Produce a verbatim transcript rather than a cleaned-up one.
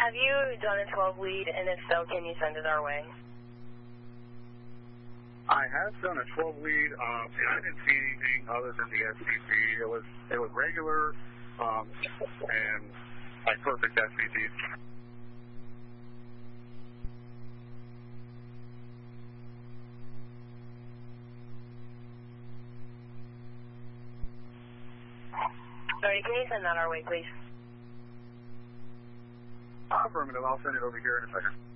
Have you done a twelve lead, and if so, can you send it our way? I have done a twelve lead, um, and I didn't see anything other than the S C C. It was it was regular um, and like perfect S C C. Sorry, can you send that our way, please? Affirmative. I'll send it over here in a second.